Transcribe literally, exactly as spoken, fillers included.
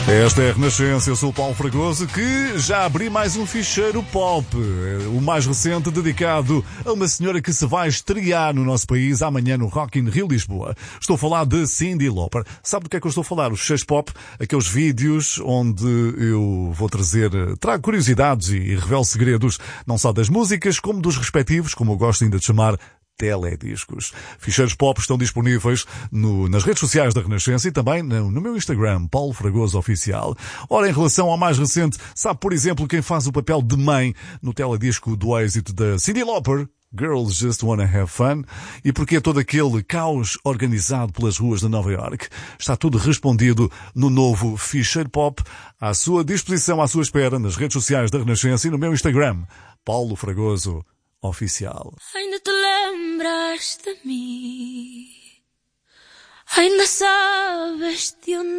Esta é a Renascença, eu sou o Paulo Fragoso, que já abri mais um ficheiro pop, o mais recente dedicado a uma senhora que se vai estrear no nosso país amanhã no Rock in Rio Lisboa. Estou a falar de Cyndi Lauper. Sabe do que é que eu estou a falar? Os ficheiros pop, aqueles vídeos onde eu vou trazer, trago curiosidades e revelo segredos, não só das músicas, como dos respectivos, como eu gosto ainda de chamar, telediscos. Ficheiros pop estão disponíveis no, nas redes sociais da Renascença e também no, no meu Instagram, Paulo Fragoso Oficial. Ora, em relação ao mais recente, sabe, por exemplo, quem faz o papel de mãe no teledisco do êxito da Cyndi Lauper? Girls Just Wanna Have Fun. E porque todo aquele caos organizado pelas ruas de Nova York? Está tudo respondido no novo Ficheiro Pop, à sua disposição, à sua espera, nas redes sociais da Renascença e no meu Instagram, Paulo Fragoso Oficial. Ainda te lembras de mim? Ainda sabes de onde